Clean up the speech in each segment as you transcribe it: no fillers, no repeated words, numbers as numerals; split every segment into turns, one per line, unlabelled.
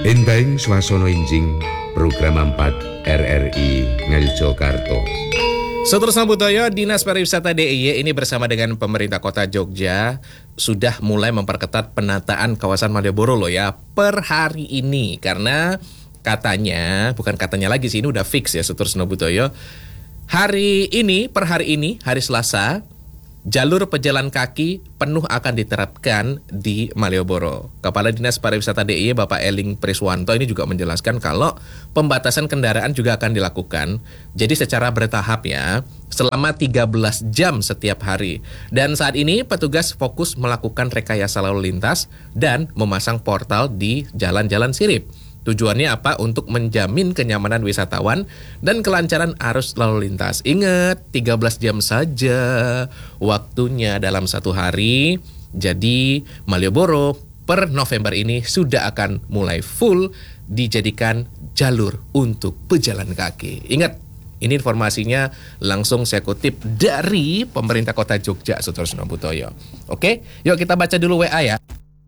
Enteng swasana enjing program 4 RRI Ngayogyakarta.
Seterusnya budaya, Dinas Pariwisata DIY ini bersama dengan pemerintah kota Jogja sudah mulai memperketat penataan kawasan Malioboro loh ya per hari ini. Karena katanya, bukan katanya lagi sih, ini udah fix ya seterusnya budaya. Hari ini, per hari ini, hari Selasa, jalur pejalan kaki penuh akan diterapkan di Malioboro. Kepala Dinas Pariwisata DIY Bapak Eling Priswanto ini juga menjelaskan kalau pembatasan kendaraan juga akan dilakukan. Jadi secara bertahap ya, selama 13 jam setiap hari. Dan saat ini petugas fokus melakukan rekayasa lalu lintas dan memasang portal di jalan-jalan sirip. Tujuannya apa? Untuk menjamin kenyamanan wisatawan dan kelancaran arus lalu lintas. Ingat, 13 jam saja waktunya dalam satu hari. Jadi Malioboro per November ini sudah akan mulai full dijadikan jalur untuk pejalan kaki. Ingat, ini informasinya langsung saya kutip dari pemerintah kota Jogja, Sutorsno Butoyo. Oke, yuk kita baca dulu WA ya.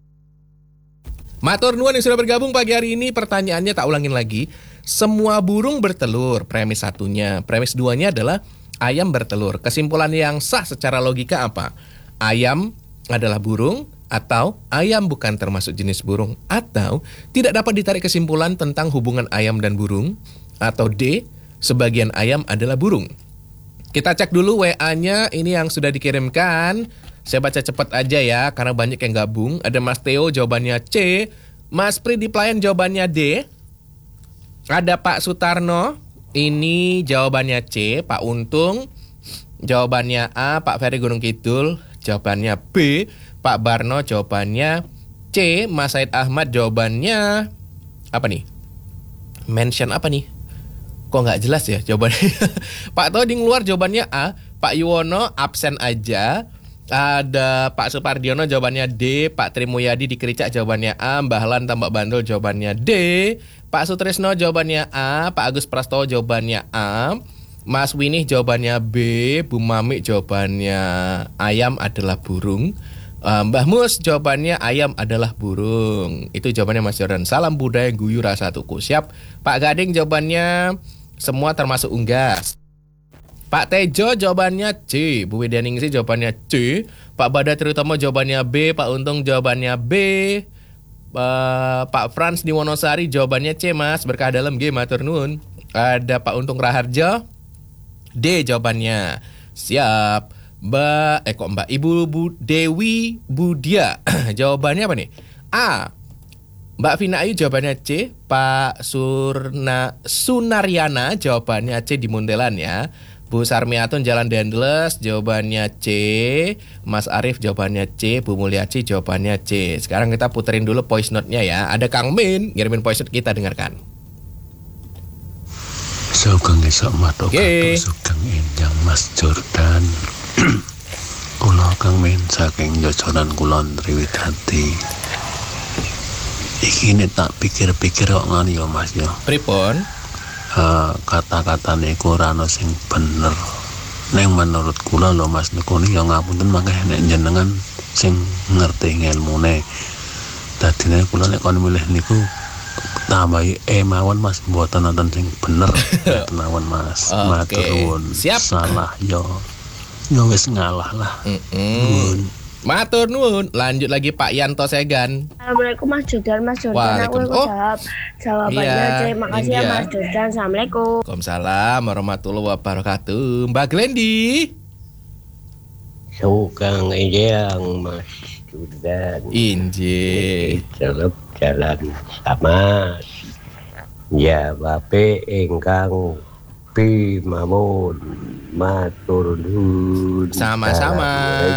Matur nuwun yang sudah bergabung pagi hari ini. Pertanyaannya tak ulangin lagi. Semua burung bertelur, premis satunya. Premis duanya adalah ayam bertelur. Kesimpulan yang sah secara logika apa? Ayam adalah burung, atau ayam bukan termasuk jenis burung, atau tidak dapat ditarik kesimpulan tentang hubungan ayam dan burung, atau D, sebagian ayam adalah burung. Kita cek dulu WA-nya ini yang sudah dikirimkan. Saya baca cepat aja ya, karena banyak yang gabung. Ada Mas Theo, jawabannya C. Mas Pri di pelayan, jawabannya D. Ada Pak Sutarno, ini jawabannya C. Pak Untung, jawabannya A. Pak Ferry Gunung Kidul, jawabannya B. Pak Barno, jawabannya C. Mas Said Ahmad, jawabannya apa nih? Mention apa nih? Kok nggak jelas ya jawabannya? Pak Toding luar, jawabannya A. Pak Yuwono absen aja. Ada Pak Supardiono, jawabannya D. Pak Trimuyadi di Kericak, jawabannya A. Mbah Lan Tambak Bandul, jawabannya D. Pak Sutrisno, jawabannya A. Pak Agus Prastowo, jawabannya A. Mas Winih, jawabannya B. Bu Mamik, jawabannya ayam adalah burung. Mbah Mus, jawabannya ayam adalah burung. Itu jawabannya Mas Jordan. Salam budaya guyu rasa tuku. Siap. Pak Gading, jawabannya semua termasuk unggas. Pak Tejo, jawabannya C. Bu Widianingsih, jawabannya C. Pak Bada Triutomo, jawabannya B. Pak Untung, jawabannya B. Pak Frans di Wonosari, jawabannya C, Mas. Berkah dalam G, matur nuwun. Ada Pak Untung Raharjo, D jawabannya. Siap. Mbak Ibu Dewi Budia, jawabannya apa nih? A. Mbak Vina Ayu, jawabannya C. Pak Sunaryana, jawabannya C di Muntelan ya. Bu Sarmiatun Jalan Dendles, jawabannya C. Mas Arief, jawabannya C. Bu Mulyaci, jawabannya C. Sekarang kita puterin dulu voice note-nya ya. Ada Kang Min ngirimin voice note, kita dengarkan.
Sugeng esuk matur sugeng enjang Mas Jordan. Kula Kang Min saking Jojonan Kulon Triwidati. Iki nek tak pikir-pikir kok ngono ya Mas ya.
Pripun?
Kata-kata niku ora ono sing bener. Neng menurut kula lho Mas niku ya ngapunten mangke nek jenengan sing ngerti ngilmune. Dadine kula nek kon milih niku tambahi mawon Mas, mboten nonton sing bener. Mawon Mas. Matur nuwun.
Siap.
Salah yo. Ya wis ngalah lah.
Matur nuwun. Lanjut lagi Pak Yanto Segan.
Assalamualaikum Mas Jordan. Mas Jordan, aku jawab jawabannya
iya,
terima kasih ya Mas Jordan. Assalamualaikum.
Waalaikumsalam warahmatullahi wabarakatuh. Mbak Glendi.
Sugeng enjang Mas Jordan.
Injih.
Jalan sama. Ya bape engkang pi mawon matur nuwun.
Sama-sama.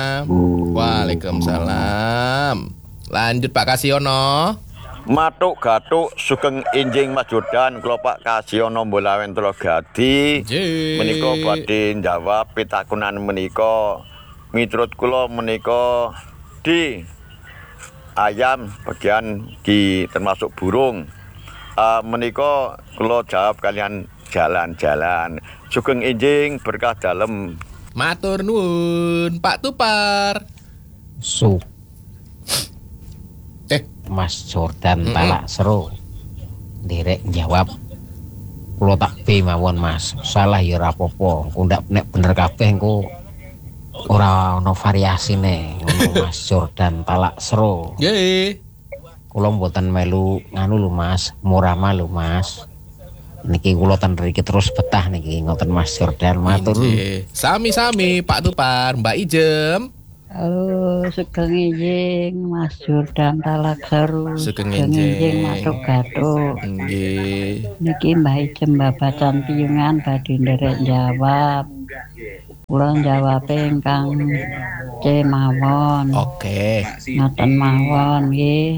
Waalaikumsalam. Lanjut Pak Kasiono.
Matuk gatuk sugeng enjing Mas Jordan, kula Pak Kasiono Mbolawen Telogadi. Menika badhe njawab pitakunan menika. Miturut kula menika di ayam bagian di termasuk burung. Menika kula jawab kalian jalan-jalan. Sugeng enjing berkah dalem.
Matur nuwun Pak Tupar.
Mas Jordan talak seru.
nderek jawab. Kula tak be mawon Mas. Salah ya ora apa-apa. Engko ndak nek bener kabeh engko ora ono variasine ngono Mas Jordan Talak Sero.
Nggih.
Kula mboten melu nganu lho Mas, murama lho Mas. Niki kula ten mriki terus betah niki ngoten Mas Jordan matur.
Sami-sami Pak Tupar, Mbak Ijem.
Halo, sugeng enjing Mas Jordan Talak Sero.
Sugeng enjing
Matuk Gatuk.
Nggih.
Niki Mbak Ijem babacan piyungan badhe nderek jawab. Kula jawab ingkang C mawon.
Oke.
Ngoten mawon nggih.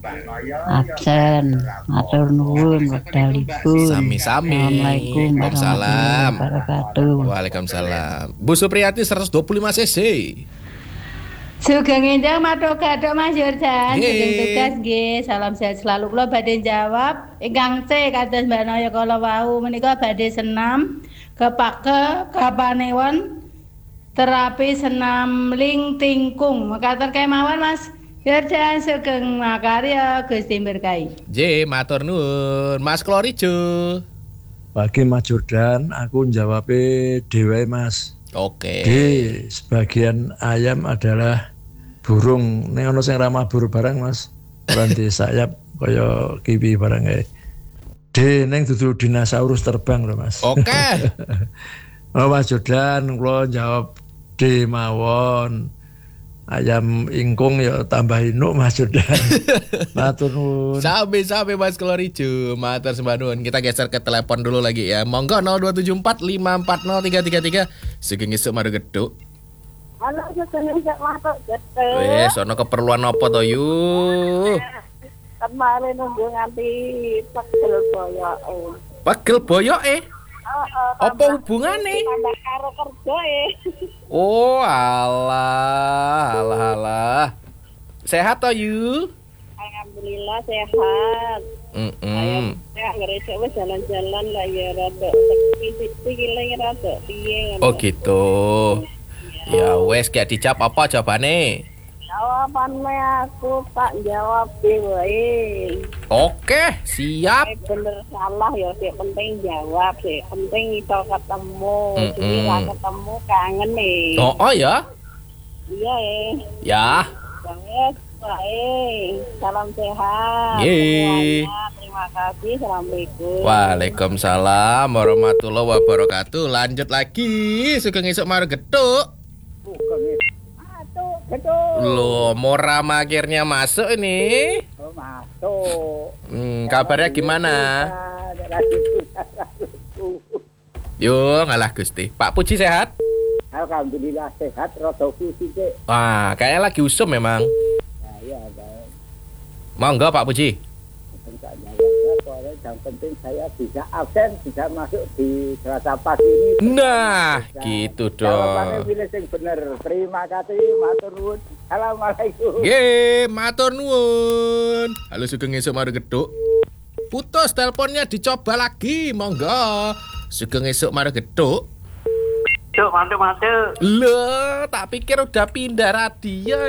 Absen. Matur nuwun wekdalipun.
Sami-sami.
Assalamualaikum warahmatullahi wabarakatuh.
Waalaikumsalam. Bu Supriyati 125 cc.
Sugeng enjang matur gathuk Mas Jordan.
Nggih.
Sugeng tugas nggih. Salam sehat selalu. Kula badhe jawab ingkang C kados Mbak Naya kala wau menika badhe senam kepake kapanewon terapi senam ling tingkung. Mekaten kemawon Mas Jordan sugeng makarya Gusti berkahi.
J matur nuwun. Mas Klorijo.
Pagi Mas Jordan, aku njawabnya dewe Mas.
Oke.
D, sebagian ayam adalah burung. Nek ono sing ramah buru barang Mas. Ranti sayap kaya kiwi barang kae. D, neng dudu dinosaurus terbang lho Mas.
Oke.
Oh Mas Jordan, kula jawab D mawon. Ayam ingkung ya tambah inuk Mas Jordan. Matur nuwun.
Sampai Mas Klorijo. Matur sembah nuwun. Kita geser ke telepon dulu lagi ya. Monggo 02745403333. Sugeng esuk mari geduk.
Halo, sugeng esuk matur geduk.
Wes ana keperluan apa to yu?
Kemarin nunggu nganti pegel boyoke.
Pegel boyoke? Apa hubungane?
Tambah karo kerja
Oh, alah. Sehat to yu?
Alhamdulillah sehat. Saya ngeresek wis jalan-jalan lah ya rada sepi iki rada piye.
Oh gitu. Ya wes gak dijawab apa jawabane?
Jawabannya aku tak jawab wae.
Oke, siap.
Bener salah ya, sih penting jawab sih, penting iso ketemu. Jadi lah ketemu kangen nih.
Oh ya?
Iya
Ya.
Banget, baik. Salam sehat.
Yeay.
Terima kasih. Assalamualaikum.
Waalaikumsalam warahmatullahi wabarakatuh. Lanjut lagi. Sugeng esuk mari geduk. Loh, Moram akhirnya masuk ini.
Oh, masuk.
Kabarnya gimana? Yo, ngalah Gusti. Pak Puji sehat?
Alhamdulillah sehat, rada fusi sih.
Wah, kayaknya lagi usum memang.
Nah, iya, baik.
Monggo Pak Puji.
Yang penting saya bisa absen, bisa masuk di Selasa pagi ini.
Nah, gitu dong.
Jawabannya pilih yang bener. Terima kasih, matur nuwun. Assalamualaikum.
Nggih, matur nuwun. Halo Sugeng esuk mari geduk. Putus teleponnya, dicoba lagi, monggo. Sugeng esuk mari geduk.
Cuk, mantuk.
Loh, tak pikir udah pindah radio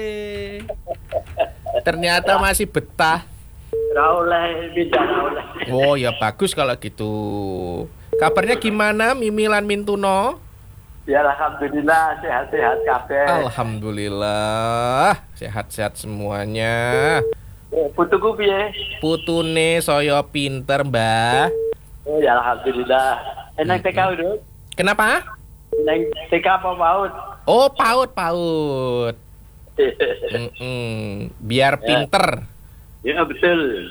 Ternyata masih betah.
Rauleh, bisa rauleh.
Oh ya bagus kalau gitu. Kabarnya gimana Mimilan Mintuno?
Ya alhamdulillah sehat-sehat kabeh.
Alhamdulillah sehat-sehat semuanya.
Putuku piye?
Putune saya pinter, Mbah.
Oh ya alhamdulillah. Enang TK udah?
Kenapa?
Enang TK apa PAUD?
Oh, PAUD. Biar pinter.
Ya betul.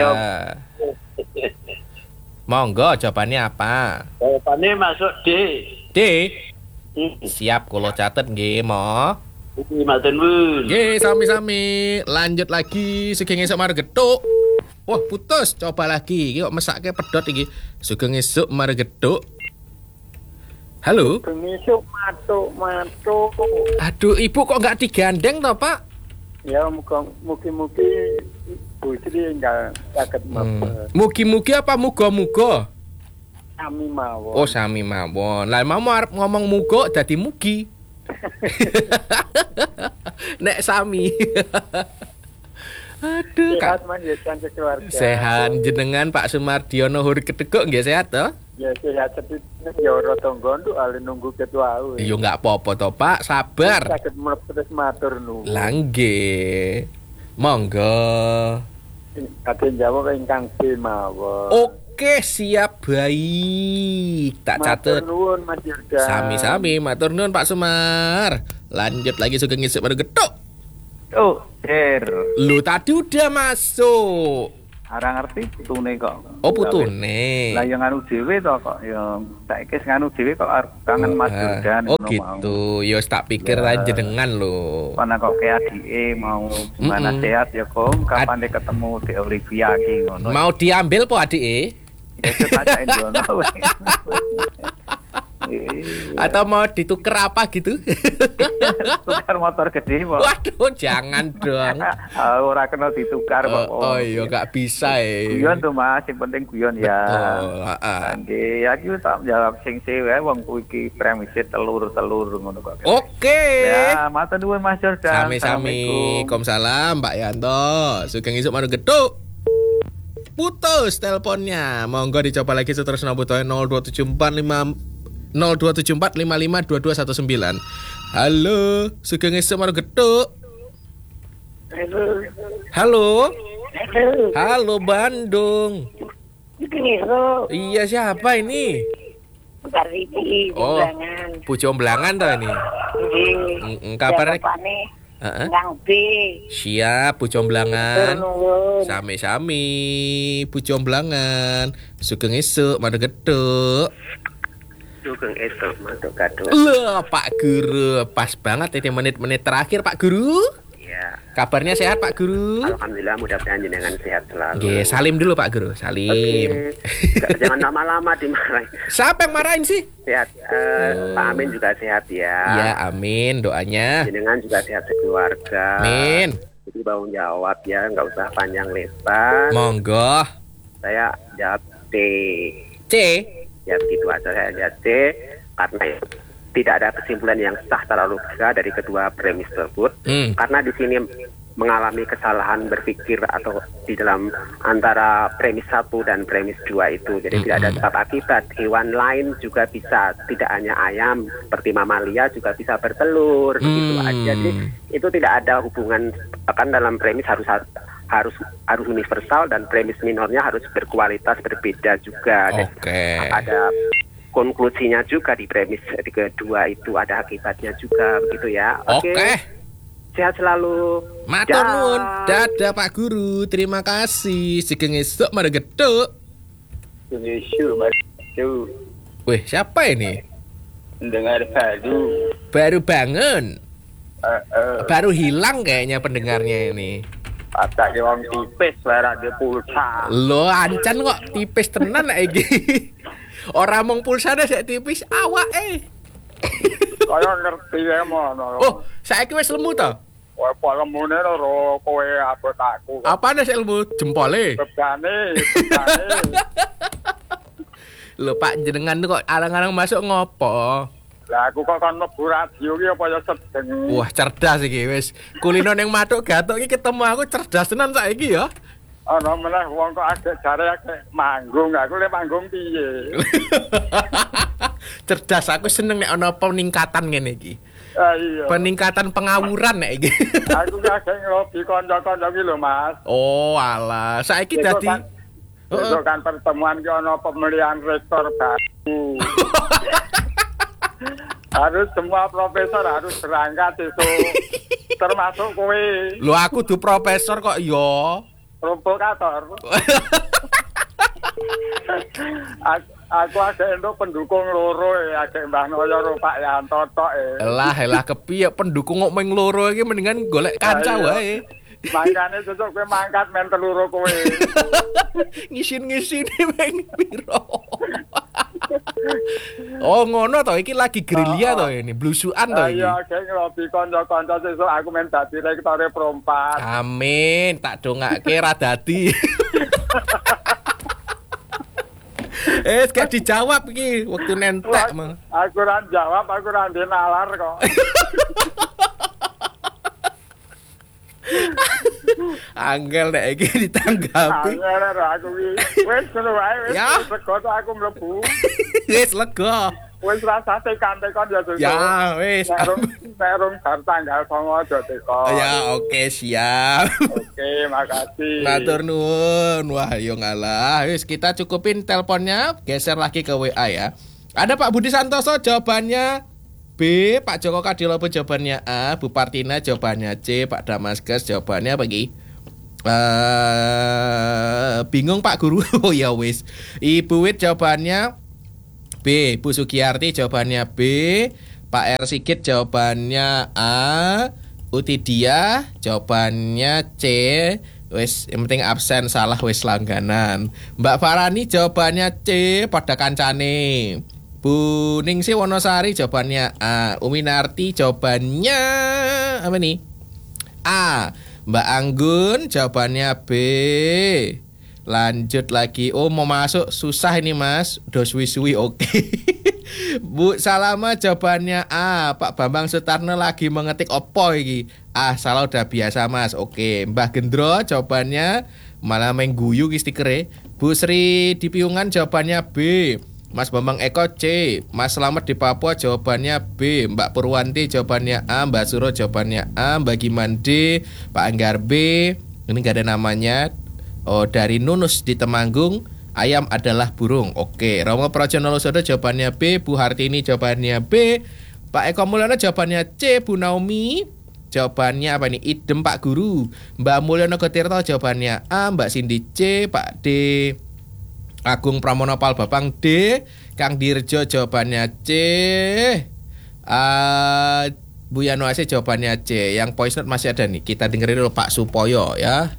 Monggo jawabannya apa?
Jawabannya masuk D.
D. Siap kalau catet nggih, Mo.
Matur nuwun.
Nggih, sami-sami. Lanjut lagi Sugeng esuk mari geduk. Wah, putus. Coba lagi. Iki kok mesake pedhot iki. Sugeng esuk mari geduk. Halo.
Sugeng esuk matuk.
Aduh, Ibu kok enggak digandeng toh, Pak?
Ya mugi-mugi Bu Sri enggak saged matur.
Mugi-mugi apa muga-muga?
Sami mawon.
Oh, sami mawon. Lah mau arep ngomong muga dadi mugi. Nek sami. Aduh,
sehat Mas Yesan sekeluarga.
Sehat jenengan Pak Sumardiono Hur Kedegok nggih sehat to?
Ya sehat sedikit ya ora tonggo nduk ale nunggu ketua.
Iya enggak apa-apa to Pak, sabar.
Saged mlebet matur nuwun.
Lah nggih. Monggo.
Kate jawab ingkang B mawon.
Oke, siap baik. Tak catet.
Matur nuwun Mas Jordan.
Sami-sami, matur nuwun Pak Sumar. Lanjut lagi Sugeng Isuk baru getuk.
Oh, Der.
Lu tadi udah masuk.
Ora ngerti putune kok.
Oh, putune.
Lah yang anu dhewe to kok ya saiki sing anu dhewe kok kangen Mas Jordan.
Oh gitu. Ya tak pikir aja jenengan lho.
Karena kok kayak adike mau gimana sehat ya Kom, kapan dek ketemu di Olivia iki ngono.
Mau diambil po adike?
Ya ditanyain dono.
Atau mau ditukar apa gitu?
Tukar motor gede mau.
Waduh, jangan dong.
Ora kena ditukar kok.
Oh iya gak bisa
Guyon tuh Mas, yang penting guyon ya. Nggih, aku tak jawab sing wae wong kuwi iki premise telur-telur ngono kok.
Oke.
Ya, matur nuwun Mas Jordan.
Sami-sami. Waalaikumsalam Pak Yanto. Sugeng Isuk Maru Geduk. Putus teleponnya. Monggo dicoba lagi terus nomor 0274552219. Halo, Sugeng Isuk Maru Geduk.
Halo.
Halo.
Halo.
Halo Bandung.
Sugeng Isuk.
Iya, siapa ini?
Bukan Riti, Jomblangan.
Bu Jomblangan toh ini.
Nggih.
Kabarnya?
Kang B.
Siap, Bu Jomblangan.
Nuwun.
Sami-sami, Bu Jomblangan. Sugeng Isuk Maru Geduk.
Sugeng Isuk Maru Geduk.
Loh, Pak Guru, pas banget ini menit-menit terakhir Pak Guru.
Ya.
Kabarnya sehat Pak Guru?
Alhamdulillah, mudah-mudahan jenengan sehat selalu.
Oke, salim dulu Pak Guru, salim.
Jangan lama-lama dimarahin.
Siapa yang marahin sih?
Sehat, Pak Amin juga sehat ya.
Ya, amin doanya.
Jenengan juga sehat sekeluarga.
Amin.
Jadi mau jawab ya, nggak usah panjang lebar.
Monggo.
Saya jawab C.
C?
Ya begitu aja, saya jawab C karena tidak ada kesimpulan yang sah secara logika dari kedua premis tersebut. Karena di sini mengalami kesalahan berpikir atau di dalam antara premis 1 dan premis 2 itu. Jadi tidak ada sebab akibat. Hewan lain juga bisa, tidak hanya ayam, seperti mamalia juga bisa bertelur, begitu aja. Jadi itu tidak ada hubungan, kan dalam premis harus universal dan premis minornya harus berkualitas berbeda juga.
Oke.
Ada konklusinya juga di premis kedua itu, ada akibatnya juga begitu ya. Oke. Sehat selalu.
Matur nuwun. Dadah Pak Guru. Terima kasih. Sugeng Isuk Maru Geduk.
Sugeng Isuk Maru Geduk.
Wih, siapa ini?
Dengar baru.
Baru bangun. Baru hilang kayaknya pendengarnya ini.
Ada wong tipis lara de pulsa.
Lo ancan kok tipis tenan iki. Ora mung pulsane sik tipis awake.
Kaya ngerti ya mono.
Oh, saiki wis lemu to?
Kowe lemune lho kowe abot aku.
Apane sik lemu jempole?
Bebane.
Lho Pak jenengan kok arang-arang masuk ngopo?
Lah aku kok kon mlebu radio ki apa ya sedeng.
Wah, cerdas iki wis. Kulino ning Matuk Gatuk iki ketemu aku cerdas tenan saiki ya.
Ana meneh wong kok agak jare agak manggung, aku le manggung piye.
Cerdas, aku seneng nek ana peningkatan ngene iki.
Iya.
Peningkatan pengawuran nek iki.
Aku agak ngelobi kanca-kanca iki lho, Mas.
Oh, alah. Saiki dadi
itu kan pertemuan ki ana pemilihan rektor baru. Harus semua profesor harus berangkat itu. Termasuk kowe.
Lho aku tuh profesor kok ya.
Provokator. Aku ada untuk pendukung loro agak Mbah Noyo karo Pak Yanto tok
Elah kepiye pendukung kok meng loro iki mendingan golek kanca wae.
Makane sesuk kowe mangkat men teluro kowe.
Ngisin-ngisin meng piro. Oh ngono to, iki lagi gerilya to ini, blusukan to iki.
Iya, gek ngelobi kanca-kanca sesuk aku men dadi rektore Pro4.
Amin, tak dongake ra dadi. Gak dijawab iki, waktu nentek mah.
Aku ra jawab, aku ra nalar kok.
Angel nek iki ditanggapi.
Angel aku iki. Wis ngono wae wis lega aku mlebu.
Wis lega.
Wis rasane tekan ya Gus.
Ya wis.
Serum tanggal 9 aja teko.
Ya oke siap.
Oke, makasih.
Matur nuwun. Wah, yo ngalah. Wis kita cukupin teleponnya, geser lagi ke WA ya. Ada Pak Budi Santoso jawabannya B, Pak Joko Kadilopo jawabannya A, Bu Partina jawabannya C, Pak Damaskus jawabannya apa iki? Bingung Pak Guru. Oh ya wis. Ibu Wit jawabannya B, Bu Sugiyarti jawabannya B, Pak R Sigit jawabannya A, Utidia jawabannya C. Wis yang penting absen salah wis langganan. Mbak Farani jawabannya C pada kancane. Bu Ningsih Wonosari jawabannya A. Uminarti jawabannya apa nih? A. Mbak Anggun jawabannya B. Lanjut lagi. Oh mau masuk susah ini mas. Udah suwi-suwi oke. Bu Salama jawabannya A. Pak Bambang Sutarno lagi mengetik opo iki. Ah salah udah biasa mas. Oke. Mbah Gendro jawabannya malah main guyu ki stikere. Bu Sri di Piungan jawabannya B. Mas Bambang Eko C. Mas Slamet di Papua jawabannya B. Mbak Purwanti jawabannya A. Mbak Suro jawabannya A. Mbak Giman D. Pak Anggar B. Ini gak ada namanya. Oh dari Nunus di Temanggung, ayam adalah burung. Oke. Romo Prajonolosodo jawabannya B. Bu Hartini jawabannya B. Pak Eko Mulyono jawabannya C. Bu Naomi jawabannya apa nih? Idem Pak Guru. Mbak Mulyono Gotirto jawabannya A. Mbak Cindy C. Pak D. Agung Pramono Palbapang D. Kang Dirjo jawabannya C. Bu Yanuase jawabannya C. Yang voice note masih ada nih. Kita dengerin dulu Pak Supoyo ya.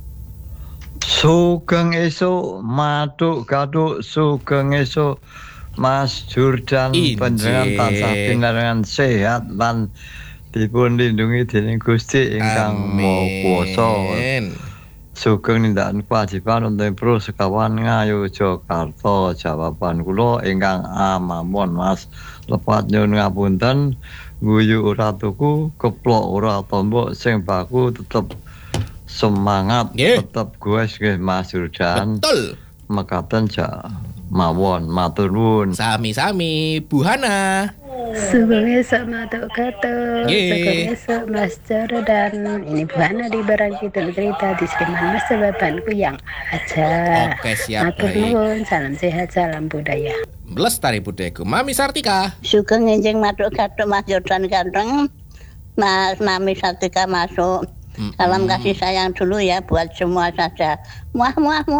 Sugeng esuk matuk gatuk sugeng esuk Mas Jordan panjenengan tansah pinaringan sehat lan dipun lindungi dening Gusti ingkang Maha Kuwasa. Sugeng nindakaken kewajiban untuk pro sekawan Ngayu Jakarta. Jawaban kula ingkang A mawon Mas. Lepat nyuwun ngapunten, guyu ora tuku, keplok ora tombok, sing baku tetep semangat, tetep guys nggih Mas Jordan. Betul. Mekaten ja mawon matur nuwun.
Sami-sami Bu Hana.
Sugeng esuk matuk gatuk. Sugeng esuk Mas Jordan. Ini Bu Hana di Barangkidul cerita di Sleman Mas sebabanku yang aja.
Oke siap.
Matur nuwun, salam sehat, salam budaya.
Lestari budayaku. Mami Sartika.
Sugeng enjing matuk gatuk Mas Jordan ganteng. Mas Mami Sartika masuk. Salam kasih sayang dulu ya buat semua saja. Muah.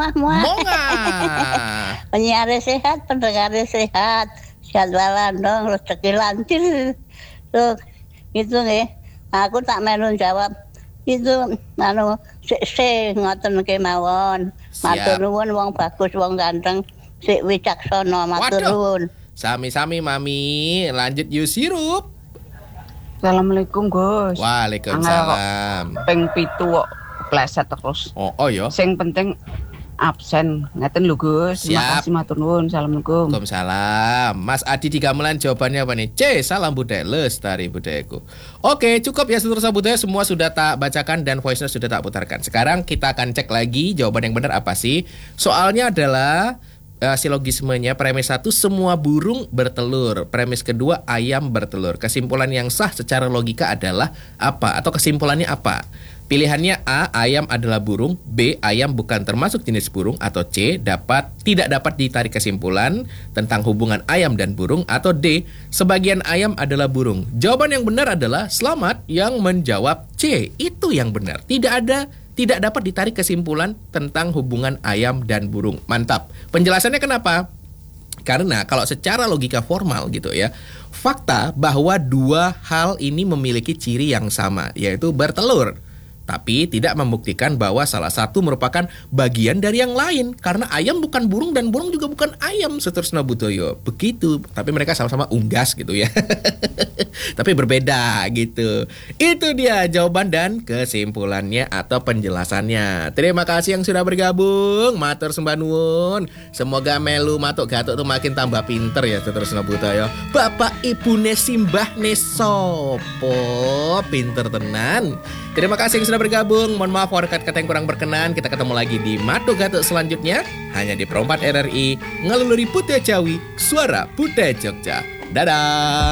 Penyiar sehat, pendengar sehat. Sehat-sehat dong, rezeki lancar. Tuh, gitu nih. Aku tak melu jawab. Itu sik ngoten kemawon. Matur nuwun wong bagus, wong ganteng, sik wicaksana matur nuwun.
Sami-sami Mami. Lanjut yuk sirup.
Assalamualaikum Gus.
Waalaikumsalam.
Ping 7 kok pleset terus.
Oh ya.
Sing penting absen. Ngeten lho Gus. Terima kasih matur nuwun. Assalamualaikum.
Waalaikumsalam. Mas Adi di Gamelan jawabannya apa nih? C. Salam budaya lestari budayaku. Oke, cukup ya seluruh budaya semua sudah tak bacakan dan voice note sudah tak putarkan. Sekarang kita akan cek lagi jawaban yang benar apa sih? Soalnya adalah silogismenya premis 1 semua burung bertelur, premis kedua ayam bertelur. Kesimpulan yang sah secara logika adalah apa? Atau kesimpulannya apa? Pilihannya A, ayam adalah burung, B, ayam bukan termasuk jenis burung, atau C, tidak dapat ditarik kesimpulan tentang hubungan ayam dan burung, atau D, sebagian ayam adalah burung. Jawaban yang benar adalah Slamet yang menjawab C. Itu yang benar. Tidak dapat ditarik kesimpulan tentang hubungan ayam dan burung. Mantap. Penjelasannya kenapa? Karena kalau secara logika formal gitu ya, fakta bahwa dua hal ini memiliki ciri yang sama, yaitu bertelur. Tapi tidak membuktikan bahwa salah satu merupakan bagian dari yang lain. Karena ayam bukan burung dan burung juga bukan ayam, seterusnya Budoyo. Begitu, tapi mereka sama-sama unggas gitu ya. Tapi berbeda gitu. Itu dia jawaban dan kesimpulannya atau penjelasannya. Terima kasih yang sudah bergabung. Matur sembah nuwun. Semoga melu matuk gatuk tuh makin tambah pinter ya, seterusnya Budoyo. Bapak Ibu Simbah Nesopo pinter tenan. Terima kasih yang sudah bergabung. Mohon maaf kalau kata-kata yang kurang berkenan. Kita ketemu lagi di Matuk Gatuk selanjutnya hanya di Perompat RRI Ngaluluri Putih Jawi, Suara Putih Jogja. Dadah.